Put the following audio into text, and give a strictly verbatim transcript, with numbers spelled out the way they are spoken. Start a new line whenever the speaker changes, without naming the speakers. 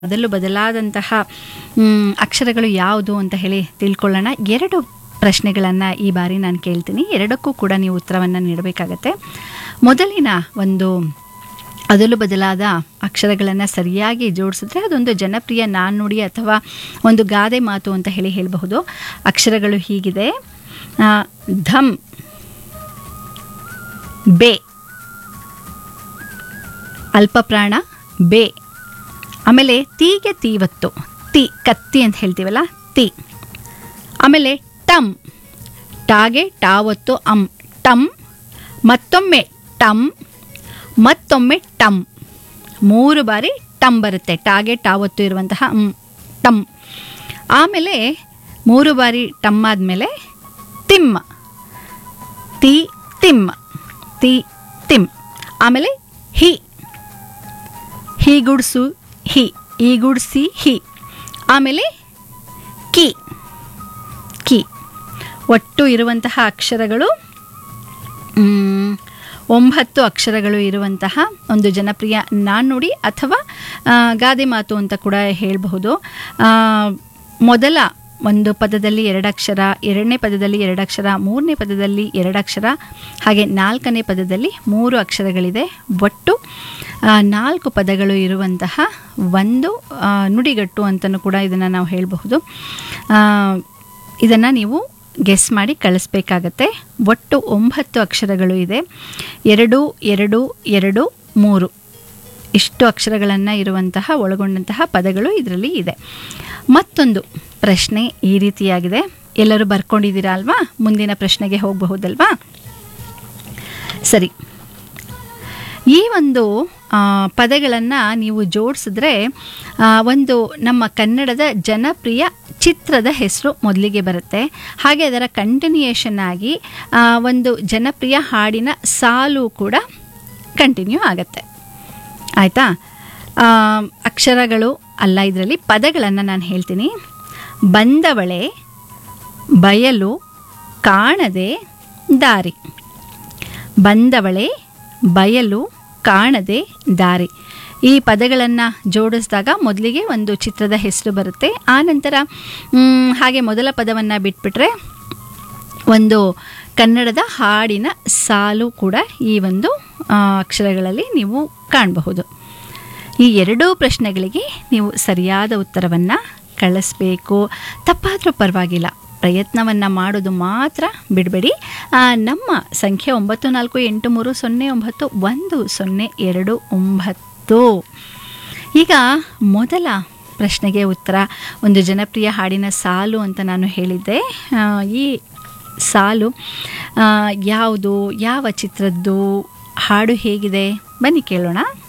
ಅದರಲ್ಲೂ ಬದಲಾದಂತಹ ಮ್, ಅಕ್ಷರಗಳು ಯಾವುದು ಅಂತ ಹೇಳಿ ತಿಳ್ಕೊಳ್ಳೋಣ. ಎರಡು ಪ್ರಶ್ನೆಗಳನ್ನು ಈ ಬಾರಿ ನಾನು ಕೇಳ್ತೀನಿ. ಎರಡಕ್ಕೂ ಕೂಡ ನೀವು ಉತ್ತರವನ್ನು ನೀಡಬೇಕಾಗತ್ತೆ. ಮೊದಲಿನ ಒಂದು ಅದಲು ಬದಲಾದ ಅಕ್ಷರಗಳನ್ನು ಸರಿಯಾಗಿ ಜೋಡಿಸಿದ್ರೆ ಅದೊಂದು ಜನಪ್ರಿಯ ನಾಣ್ಣುಡಿ ಅಥವಾ ಒಂದು ಗಾದೆ ಮಾತು ಅಂತ ಹೇಳಿ ಹೇಳಬಹುದು. ಅಕ್ಷರಗಳು ಹೀಗಿದೆ: ಆ, ಧಮ್, ಬೇ, ಅಲ್ಪಪ್ರಾಣ ಬೇ. ಆಮೇಲೆ ತೀಗೆ ತೀವತ್ತು, ತಿ ಕತ್ತಿ ಅಂತ ಹೇಳ್ತೀವಲ್ಲ, ತಿ. ಆಮೇಲೆ ಟಮ್, ಟಾಗೆ ಟಾವತ್ತು ಅಮ್, ಟಮ್. ಮತ್ತೊಮ್ಮೆ ಟಮ್, ಮತ್ತೊಮ್ಮೆ ಟಮ್. ಮೂರು ಬಾರಿ ಟಮ್ ಬರುತ್ತೆ, ಟಾಗೆ ಟಾವತ್ತು ಇರುವಂತಹ ಅಮ್, ಟಮ್. ಆಮೇಲೆ ಮೂರು ಬಾರಿ ಟಮ್ ಆದಮೇಲೆ ತಿಮ್ಮ, ತಿ ತಿಮ್ಮ, ತಿ ತಿಮ್. ಆಮೇಲೆ ಹಿ, ಹಿ ಗುಡ್ಸು ಹಿ, ಈ ಗುಡ್ಸಿ ಹಿ. ಆಮೇಲೆ ಕಿ, ಕಿ. ಒಟ್ಟು ಇರುವಂತಹ ಅಕ್ಷರಗಳು ಮ್, ಒಂಬತ್ತು ಅಕ್ಷರಗಳು ಇರುವಂತಹ ಒಂದು ಜನಪ್ರಿಯ ನಾಣ್ಣುಡಿ ಅಥವಾ ಆ, ಗಾದೆ ಮಾತು ಅಂತ ಕೂಡ ಹೇಳಬಹುದು. ಆ, ಮೊದಲ ಒಂದು ಪದದಲ್ಲಿ ಎರಡಕ್ಷರ, ಎರಡನೇ ಪದದಲ್ಲಿ ಎರಡಕ್ಷರ, ಮೂರನೇ ಪದದಲ್ಲಿ ಎರಡಕ್ಷರ, ಹಾಗೆ ನಾಲ್ಕನೇ ಪದದಲ್ಲಿ ಮೂರು ಅಕ್ಷರಗಳಿದೆ. ಒಟ್ಟು ಆ, ನಾಲ್ಕು ಪದಗಳು ಇರುವಂತಹ ಒಂದು ಆ, ನುಡಿಗಟ್ಟು ಅಂತಲೂ ಕೂಡ ಇದನ್ನು ನಾವು ಹೇಳಬಹುದು. ಇದನ್ನು ನೀವು ಗೆಸ್ ಮಾಡಿ ಕಳಿಸ್ಬೇಕಾಗತ್ತೆ. ಒಟ್ಟು ಒಂಬತ್ತು ಅಕ್ಷರಗಳು ಇದೆ. ಎರಡು ಎರಡು ಎರಡು ಮೂರು ಇಷ್ಟು ಅಕ್ಷರಗಳನ್ನು ಇರುವಂತಹ ಒಳಗೊಂಡಂತಹ ಪದಗಳು ಇದರಲ್ಲಿ ಇದೆ. ಮತ್ತೊಂದು ಪ್ರಶ್ನೆ ಈ ರೀತಿಯಾಗಿದೆ. ಎಲ್ಲರೂ ಬರ್ಕೊಂಡಿದ್ದೀರಾ ಅಲ್ವಾ? ಮುಂದಿನ ಪ್ರಶ್ನೆಗೆ ಹೋಗಬಹುದಲ್ವಾ? ಸರಿ, ಈ ಒಂದು ಪದಗಳನ್ನು ನೀವು ಜೋಡಿಸಿದ್ರೆ ಒಂದು ನಮ್ಮ ಕನ್ನಡದ ಜನಪ್ರಿಯ ಚಿತ್ರದ ಹೆಸರು ಮೊದಲಿಗೆ ಬರುತ್ತೆ. ಹಾಗೆ ಅದರ ಕಂಟಿನ್ಯೂಯೇಷನ್ ಆಗಿ ಆ, ಒಂದು ಜನಪ್ರಿಯ ಹಾಡಿನ ಸಾಲು ಕೂಡ ಕಂಟಿನ್ಯೂ ಆಗುತ್ತೆ. ಆಯಿತಾ? ಅಕ್ಷರಗಳು ಅಲ್ಲ, ಇದರಲ್ಲಿ ಪದಗಳನ್ನು ನಾನು ಹೇಳ್ತೀನಿ. ಬಂದವಳೆ, ಬಯಲು, ಕಾಣದೆ, ದಾರಿ. ಬಂದವಳೆ, ಬಯಲು, ಕಾಣದೆ, ದಾರಿ. ಈ ಪದಗಳನ್ನು ಜೋಡಿಸಿದಾಗ ಮೊದಲಿಗೆ ಒಂದು ಚಿತ್ರದ ಹೆಸರು ಬರುತ್ತೆ. ಆನಂತರ ಮ್, ಹಾಗೆ ಮೊದಲ ಪದವನ್ನು ಬಿಟ್ಬಿಟ್ರೆ ಒಂದು ಕನ್ನಡದ ಹಾಡಿನ ಸಾಲು ಕೂಡ ಈ ಒಂದು ಆ, ಅಕ್ಷರಗಳಲ್ಲಿ ನೀವು ಕಾಣಬಹುದು. ಈ ಎರಡೂ ಪ್ರಶ್ನೆಗಳಿಗೆ ನೀವು ಸರಿಯಾದ ಉತ್ತರವನ್ನು ಕಳಿಸ್ಬೇಕು. ತಪ್ಪಾದರೂ ಪರವಾಗಿಲ್ಲ, ಪ್ರಯತ್ನವನ್ನು ಮಾಡೋದು ಮಾತ್ರ ಬಿಡಬೇಡಿ. ನಮ್ಮ ಸಂಖ್ಯೆ ಒಂಬತ್ತು ನಾಲ್ಕು ಎಂಟು ಮೂರು ಸೊನ್ನೆ ಒಂಬತ್ತು ಒಂದು ಸೊನ್ನೆ ಎರಡು ಒಂಬತ್ತು. ಈಗ ಮೊದಲ ಪ್ರಶ್ನೆಗೆ ಉತ್ತರ ಒಂದು ಜನಪ್ರಿಯ ಹಾಡಿನ ಸಾಲು ಅಂತ ನಾನು ಹೇಳಿದ್ದೆ. ಆ, ಈ ಸಾಲು ಆ, ಯಾವುದು, ಯಾವ ಚಿತ್ರದ್ದು, ಹಾಡು ಹೇಗಿದೆ, ಬನ್ನಿ ಕೇಳೋಣ.